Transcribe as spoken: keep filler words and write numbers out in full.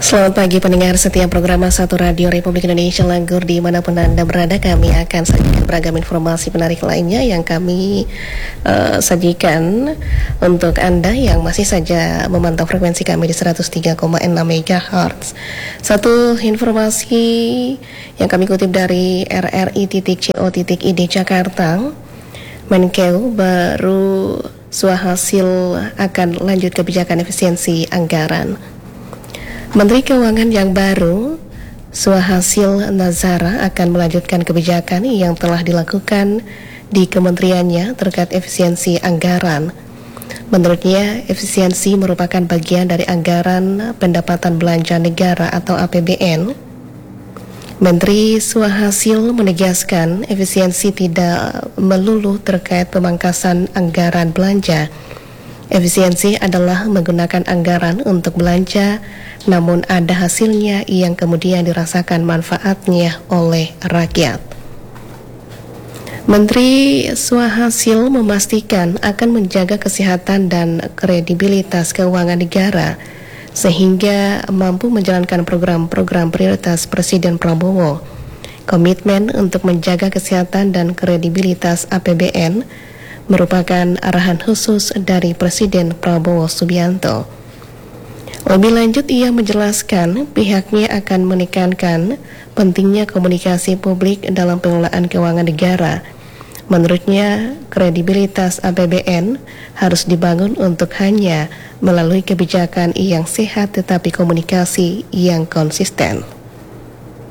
Selamat pagi pendengar setiap program Satu Radio Republik Indonesia Langgur dimanapun Anda berada. Kami akan sajikan beragam informasi menarik lainnya yang kami uh, sajikan untuk Anda yang masih saja memantau frekuensi kami di seratus tiga koma enam megahertz. Satu informasi yang kami kutip dari r r i titik co titik i d Jakarta, Menkeu baru suahasil akan lanjut kebijakan efisiensi anggaran. Menteri Keuangan yang baru, Suhasil Nazara, akan melanjutkan kebijakan yang telah dilakukan di kementeriannya terkait efisiensi anggaran. Menurutnya, efisiensi merupakan bagian dari anggaran pendapatan belanja negara atau A P B N. Menteri Suhasil menegaskan efisiensi tidak melulu terkait pemangkasan anggaran belanja. Efisiensi adalah menggunakan anggaran untuk belanja, namun ada hasilnya yang kemudian dirasakan manfaatnya oleh rakyat. Menteri Suhasil memastikan akan menjaga kesehatan dan kredibilitas keuangan negara sehingga mampu menjalankan program-program prioritas Presiden Prabowo. Komitmen untuk menjaga kesehatan dan kredibilitas A P B N merupakan arahan khusus dari Presiden Prabowo Subianto. Lebih lanjut, ia menjelaskan pihaknya akan menekankan pentingnya komunikasi publik dalam pengelolaan keuangan negara. Menurutnya, kredibilitas A P B N harus dibangun untuk hanya melalui kebijakan yang sehat tetapi komunikasi yang konsisten.